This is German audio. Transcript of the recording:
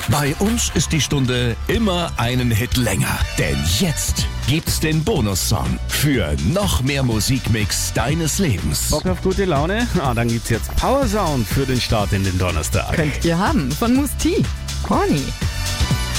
Bei uns ist die Stunde immer einen Hit länger. Denn jetzt gibt's den Bonussong für noch mehr Musikmix deines Lebens. Bock auf gute Laune? Dann gibt's jetzt Power Sound für den Start in den Donnerstag. Könnt ihr haben von Mousse T. Horny.